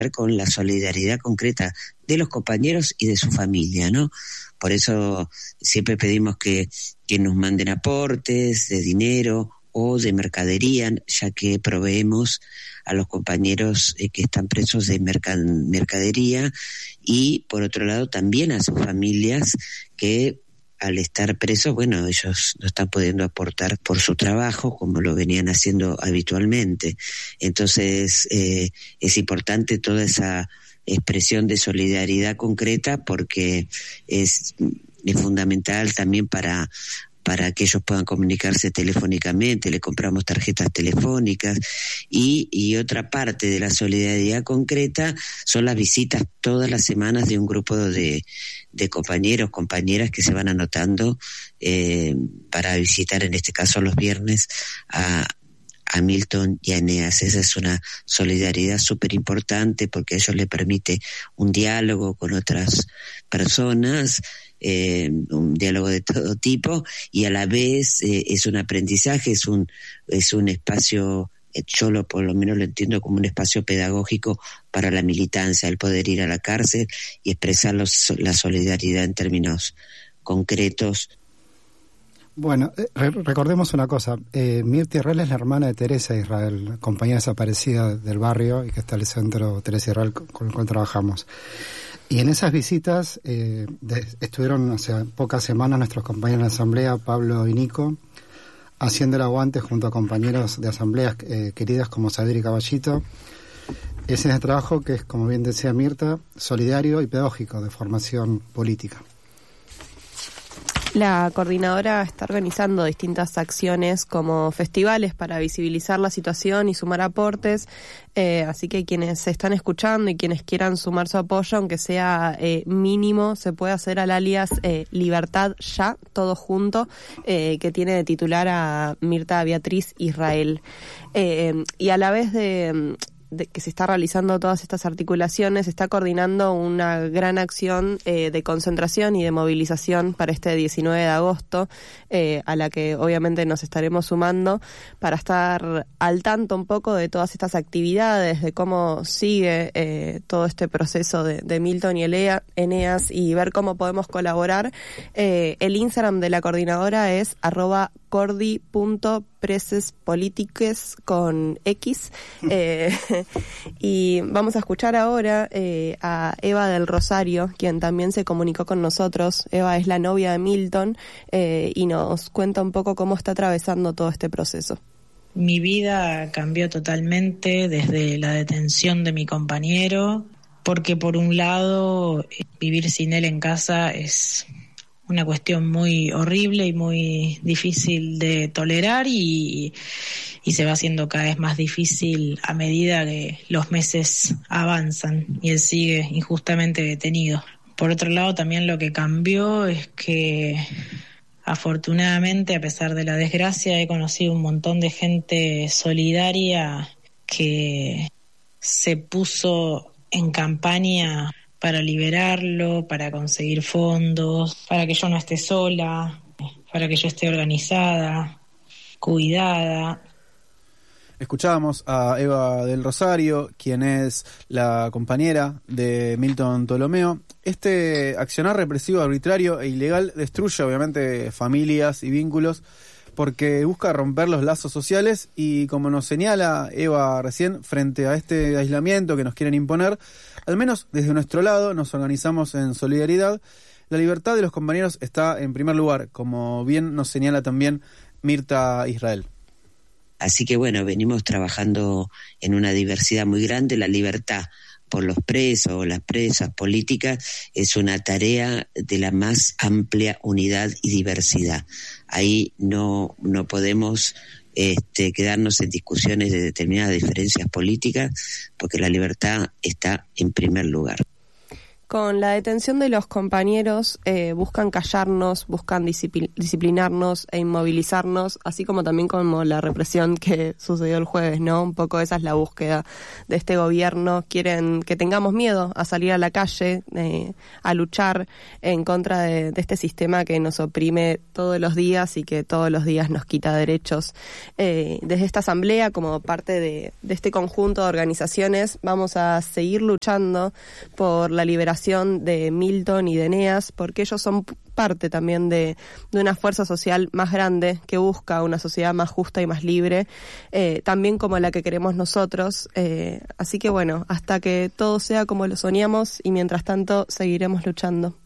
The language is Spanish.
con la solidaridad concreta de los compañeros y de su familia, ¿no? Por eso siempre pedimos que nos manden aportes de dinero o de mercadería, ya que proveemos a los compañeros que están presos de mercadería, y por otro lado también a sus familias que al estar presos, bueno, ellos no están pudiendo aportar por su trabajo como lo venían haciendo habitualmente. Entonces es importante toda esa expresión de solidaridad concreta, porque es fundamental también para que ellos puedan comunicarse telefónicamente. Le compramos tarjetas telefónicas, y otra parte de la solidaridad concreta son las visitas todas las semanas de un grupo de compañeros, compañeras que se van anotando para visitar, en este caso los viernes, a Milton y a Eneas. Esa es una solidaridad súper importante, porque a ellos les permite un diálogo con otras personas, un diálogo de todo tipo, y a la vez es un aprendizaje, es un espacio, yo por lo menos lo entiendo como un espacio pedagógico para la militancia, el poder ir a la cárcel y expresar la solidaridad en términos concretos. Bueno, recordemos una cosa, Mirta Israel es la hermana de Teresa Israel, compañera desaparecida del barrio, y que está en el centro Teresa Israel con el cual trabajamos. Y en esas visitas estuvieron hace pocas semanas nuestros compañeros de la asamblea, Pablo y Nico, haciendo el aguante junto a compañeros de asambleas queridas como Sadir y Caballito. Ese es el trabajo que es, como bien decía Mirta, solidario y pedagógico, de formación política. La coordinadora está organizando distintas acciones como festivales para visibilizar la situación y sumar aportes, así que quienes se están escuchando y quienes quieran sumar su apoyo, aunque sea mínimo, se puede hacer al alias Libertad Ya, todo junto, que tiene de titular a Mirta Beatriz Israel. Y a la vez de que se está realizando todas estas articulaciones, se está coordinando una gran acción de concentración y de movilización para este 19 de agosto, a la que obviamente nos estaremos sumando para estar al tanto un poco de todas estas actividades, de cómo sigue todo este proceso de Milton y Eneas, y ver cómo podemos colaborar. El Instagram de la coordinadora es @cordi.presespolitiques con X. Y vamos a escuchar ahora a Eva del Rosario, quien también se comunicó con nosotros. Eva es la novia de Milton, y nos cuenta un poco cómo está atravesando todo este proceso. Mi vida cambió totalmente desde la detención de mi compañero, porque por un lado vivir sin él en casa es una cuestión muy horrible y muy difícil de tolerar, y se va haciendo cada vez más difícil a medida que los meses avanzan y él sigue injustamente detenido. Por otro lado, también lo que cambió es que afortunadamente, a pesar de la desgracia, he conocido un montón de gente solidaria que se puso en campaña para liberarlo, para conseguir fondos, para que yo no esté sola, para que yo esté organizada, cuidada. Escuchábamos a Eva del Rosario, quien es la compañera de Milton Ptolomeo. Este accionar represivo, arbitrario e ilegal destruye obviamente familias y vínculos, porque busca romper los lazos sociales, y como nos señala Eva recién, frente a este aislamiento que nos quieren imponer, al menos desde nuestro lado nos organizamos en solidaridad. La libertad de los compañeros está en primer lugar, como bien nos señala también Mirta Israel. Así que bueno, venimos trabajando en una diversidad muy grande. La libertad por los presos o las presas políticas es una tarea de la más amplia unidad y diversidad. Ahí no podemos quedarnos en discusiones de determinadas diferencias políticas, porque la libertad está en primer lugar. Con la detención de los compañeros buscan callarnos, buscan disciplinarnos e inmovilizarnos, así como también como la represión que sucedió el jueves, ¿no? Un poco esa es la búsqueda de este gobierno. Quieren que tengamos miedo a salir a la calle, a luchar en contra de este sistema que nos oprime todos los días y que todos los días nos quita derechos. Desde esta asamblea, como parte de este conjunto de organizaciones, vamos a seguir luchando por la liberación de Milton y de Eneas, porque ellos son parte también de una fuerza social más grande que busca una sociedad más justa y más libre, también como la que queremos nosotros. Así que bueno, hasta que todo sea como lo soñamos y mientras tanto seguiremos luchando.